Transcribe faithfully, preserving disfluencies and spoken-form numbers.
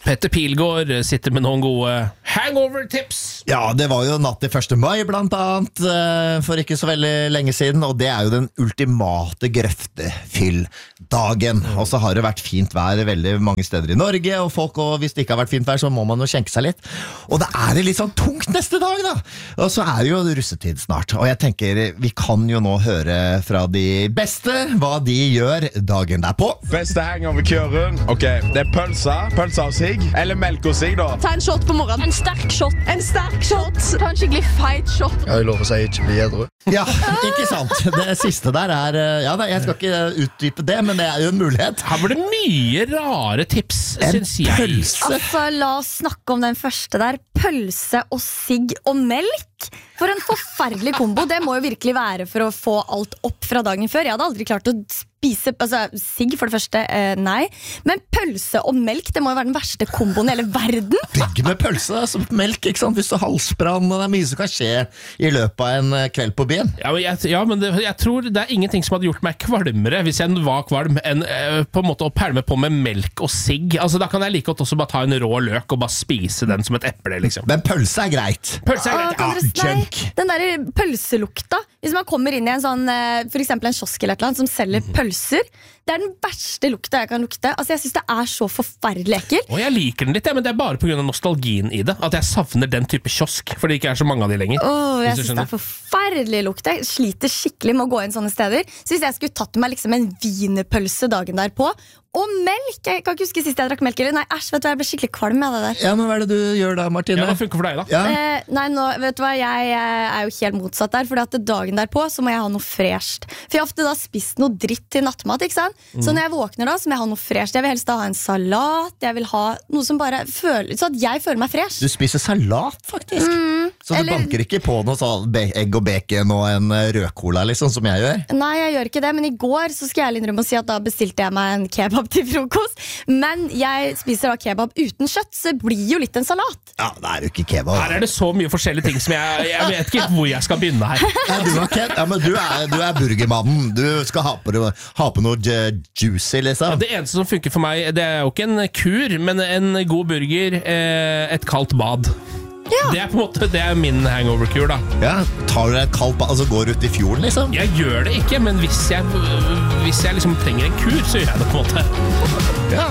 Petter Pilgaard sitter med noen gode hangover-tips. Ja, det var jo natt til første mai blant annet, for ikke så veldig lenge siden, og det er jo den ultimate grøftefyll-dagen. Og så har det vært fint vær veldig mange steder i Norge, og folk, og hvis det ikke har vært fint vær, så må man jo skjenke seg litt. Og det er litt sånn tungt neste dag da. Og så er det jo russetid snart, og jeg tenker, vi kan jo nå høre fra de beste hva de gjør dagen derpå. Beste hangover-køren. Ok, det er pølsa, pølsa og sigg, eller melk og sigg da. Ta en shot på morgenen. En sterk shot. En sterk shot. Ta en skikkelig feit shot. Jeg har lov å si ikke bli edru. Ja, ikke sant. Det siste der er, ja, jeg skal ikke utdype det, men det er jo en mulighet. Her var det mye rare tips, synes jeg. En pølse. Altså, la oss snakke om den første der. Pølse og sigg og melk. For en forferdelig kombo. Det må jo virkelig være for å få alt opp fra dagen før. Jeg hadde aldri klart å spise, altså sigg for det første, eh, nei. Men pølse og melk, det må jo være den verste komboen i hele verden. Digg med pølse, altså melk, ikke sant? Hvis du har halsbrann, og det er mye som kan skje i løpet av en kveld på byen. Ja, men, jeg, ja, men det, jeg tror det er ingenting som hadde gjort meg kvalmere hvis jeg var kvalm enn eh, på en måte å pælme på med melk og sigg. Altså, da kan jeg like godt også bare ta en rå løk og bare spise den som et eple, liksom. Men pølse er greit. Pølse er Åh, greit, kan ja. dere- nei, junk. den der pølselukta. Hvis man kommer inn i en sånn, eh, for eksempel en kiosk eller et eller annet som selger pølser, det er den verste lukta jeg kan lukte. Altså, jeg synes det er så forferdelig ekkel. Og jeg liker den litt, ja, men det er bare på grunn av nostalgien i det. At jeg savner den type kiosk, fordi det ikke er så mange av de lenger. Åh, jeg Hvis du synes det er skjønner. forferdelig lukt. Jeg sliter skikkelig med å gå inn sånne steder. Så hvis jeg skulle tatt meg liksom en wienerpølse dagen derpå, og melk, jeg kan ikke huske sist jeg drakk melk eller, nei, æsj, vet du hva, jeg ble skikkelig kvalm av det der. Ja, men hva er det du gjør da, Martine? Ja, hva funker for deg da? Ja. Eh, nei, nå, vet du hva, jeg eh, er jo helt motsatt der, fordi at dagen derpå så må jeg ha noe fresht. For jeg har ofte da spist noe dritt til nattmat, ikke sant? Så når jeg våkner da, så må jeg ha noe fresht. Jeg vil helst da ha en salat, jeg vil ha noe som bare føler, så at jeg føler meg fresh. Du spiser salat, faktisk. Så du eller- banker ikke på noe sånn be- egg og bacon og en eh, rødcola, liksom, som jeg gjør? Nei, jeg gjør ikke det, men i går så skal jeg ærlig innrømme å si at da bestilte jeg meg en kebab til frokost. Men jeg spiser da kebab uten kjøtt, så det blir jo litt en salat. Ja, det er jo ikke kebab. Her er det så mye forskjellige ting som jeg, jeg vet ikke hvor jeg skal begynne her. Ja, du, er Ken. Ja, men du, er, du er burgermannen. Du skal ha på, det- ha på noe ju- juicy, liksom. Det eneste som funker for meg, det er jo ikke en kur, men en god burger, eh, et kaldt bad. Det er på en måte, det er min hangover-kur da. Ja, tar du deg et kaldt bad, altså går du ut i fjorden, liksom? Jeg gjør det ikke, men hvis jeg, hvis jeg liksom trenger en kur, så gjør jeg det på en måte. Ja.